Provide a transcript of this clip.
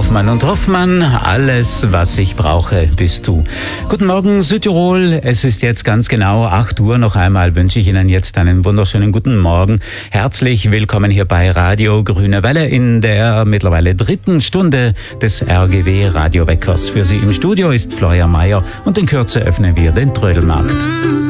Hoffmann und Hoffmann, alles, was ich brauche, bist du. Guten Morgen Südtirol, es ist jetzt ganz genau 8 Uhr. Noch einmal wünsche ich Ihnen jetzt einen wunderschönen guten Morgen. Herzlich willkommen hier bei Radio Grüne Welle in der mittlerweile 3. Stunde des RGW Radioweckers. Für Sie im Studio ist Florian Mayer und in Kürze öffnen wir den Trödelmarkt.